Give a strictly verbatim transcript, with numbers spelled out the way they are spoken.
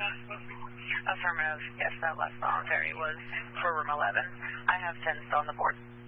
Affirmative. Yes, that last voluntary was for room eleven. I have ten still on the board.